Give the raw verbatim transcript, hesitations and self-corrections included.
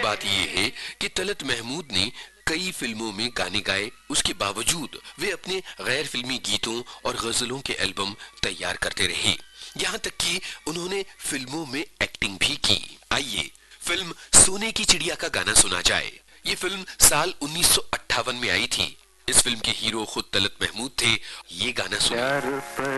बात यह है कि तलत महमूद ने कई फिल्मों में गाने गाए, उसके बावजूद वे अपने गैर फिल्मी गीतों और गजलों के एल्बम तैयार करते रहे, यहाँ तक कि उन्होंने फिल्मों में एक्टिंग भी की। आइए फिल्म सोने की चिड़िया का गाना सुना जाए। ये फिल्म साल उन्नीस सौ अट्ठावन में आई थी। इस फिल्म के हीरो खुद तलत महमूद थे। ये गाना सुनिए।